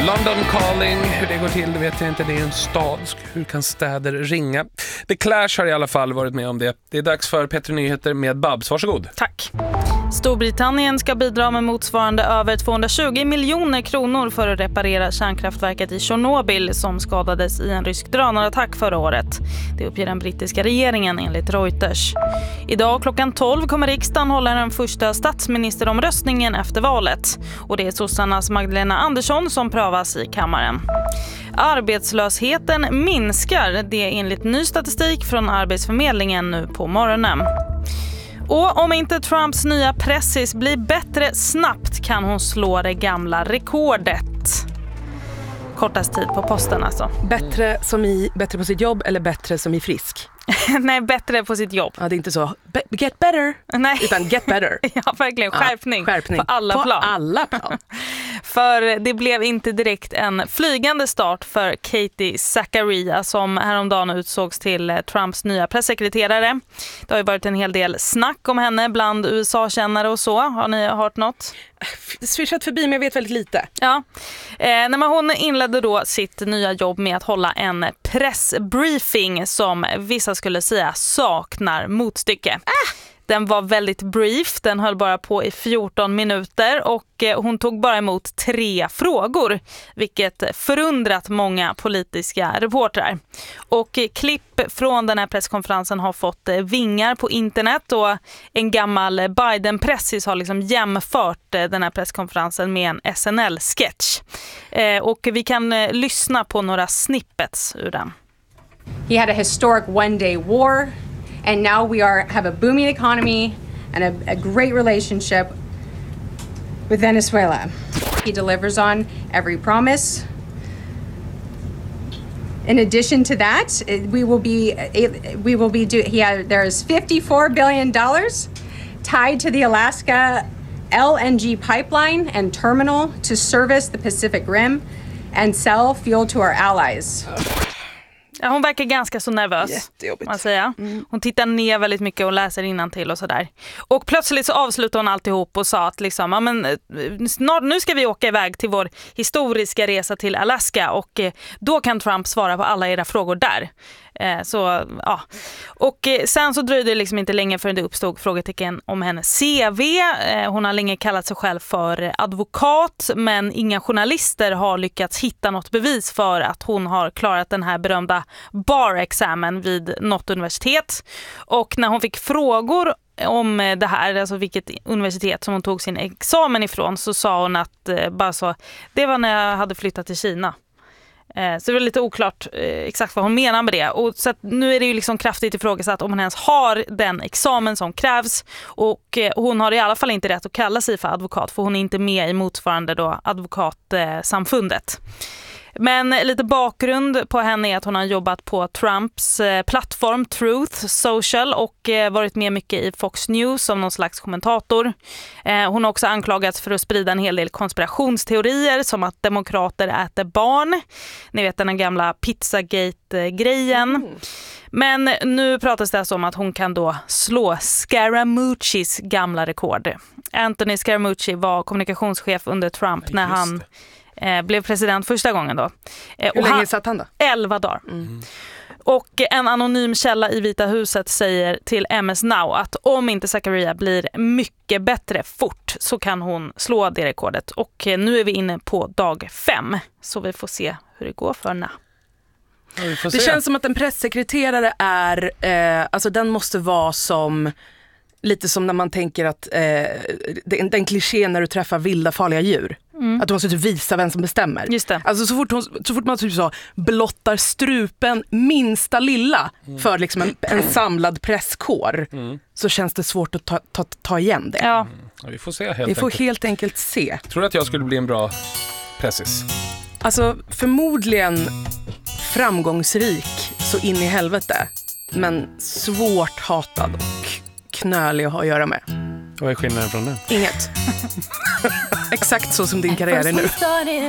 London Calling, hur det går till det vet jag inte, det är en stad. Hur kan städer ringa? The Clash har i alla fall varit med om det. Det är dags för Petri Nyheter med Babs, varsågod. Tack. Storbritannien ska bidra med motsvarande över 220 miljoner kronor för att reparera kärnkraftverket i Tjernobyl som skadades i en rysk drönarattack förra året. Det uppger den brittiska regeringen enligt Reuters. Idag klockan 12 kommer riksdagen hålla den första statsministeromröstningen efter valet. Och det är sossarnas Magdalena Andersson som prövas i kammaren. Arbetslösheten minskar, det är enligt ny statistik från Arbetsförmedlingen nu på morgonen. Och om inte Trumps nya pressis blir bättre snabbt kan hon slå det gamla rekordet. Kortast tid på posten alltså. Bättre på sitt jobb eller bättre som i frisk? Nej, bättre på sitt jobb. Ja, det är inte så get better, nej. Utan get better. Ja, verkligen. Skärpning. Skärpning. På alla plan. Alla plan. För det blev inte direkt en flygande start för Katie Zachariah som häromdagen utsågs till Trumps nya pressekreterare. Det har ju varit en hel del snack om henne bland USA-kännare och så. Har ni hört något? Swishat förbi, men jag vet väldigt lite. Ja, men hon inledde då sitt nya jobb med att hålla en pressbriefing som vissa skulle säga saknar motstycke. Den var väldigt brief, den höll bara på i 14 minuter och hon tog bara emot 3 frågor, vilket förundrat många politiska reportrar. Och klipp från den här presskonferensen har fått vingar på internet och en gammal Biden-pressis har liksom jämfört den här presskonferensen med en SNL-sketch. Och vi kan lyssna på några snippets ur den. He had a historic one-day war. And now we have a booming economy and a great relationship with Venezuela. He delivers on every promise. In addition to that, there is $54 billion tied to the Alaska LNG pipeline and terminal to service the Pacific Rim and sell fuel to our allies. Ja, hon verkar ganska så nervös. Jättejobbigt. Man säger. Hon tittar ner väldigt mycket och läser innantill och sådär. Och plötsligt så avslutar hon alltihop och sa att liksom, ja, men, snart, nu ska vi åka iväg till vår historiska resa till Alaska och då kan Trump svara på alla era frågor där. Så, ja. Och sen så dröjde det liksom inte länge förrän det uppstod frågetecken om hennes CV. Hon har länge kallat sig själv för advokat, men inga journalister har lyckats hitta något bevis för att hon har klarat den här berömda bar-examen vid något universitet. Och när hon fick frågor om det här, alltså vilket universitet som hon tog sin examen ifrån, så sa hon att det var när jag hade flyttat till Kina. Så det var lite oklart exakt vad hon menar med det. Och så att nu är det ju liksom kraftigt ifrågasatt om hon ens har den examen som krävs. Och hon har i alla fall inte rätt att kalla sig för advokat, för hon är inte med i motsvarande då advokatsamfundet. Men lite bakgrund på henne är att hon har jobbat på Trumps plattform Truth Social och varit med mycket i Fox News som någon slags kommentator. Hon har också anklagats för att sprida en hel del konspirationsteorier som att demokrater äter barn. Ni vet den gamla Pizzagate-grejen. Men nu pratas det alltså om att hon kan då slå Scaramuccis gamla rekord. Anthony Scaramucci var kommunikationschef under Trump när han blev president första gången då. Hur länge satt han då? 11 dagar. Och en anonym källa i Vita huset säger till MS Now att om inte Zachariah blir mycket bättre fort så kan hon slå det rekordet. Och nu är vi inne på dag 5, så vi får se hur det går för henne. Det känns som att en pressekreterare är, alltså den måste vara som lite som när man tänker att den klichén när du träffar vilda farliga djur. Att du måste typ visa vem som bestämmer. Just det. Alltså så fort man typ så blottar strupen minsta lilla för liksom en samlad presskår så känns det svårt att ta igen det. Ja. Ja, vi får se helt Vi får enkelt. helt enkelt se. Tror du att jag skulle bli en bra pressis? Alltså förmodligen framgångsrik så in i helvete, men svårt hatad och knölig att ha att göra med. Vad är skillnaden från det? Inget. Exakt så som din karriär är nu.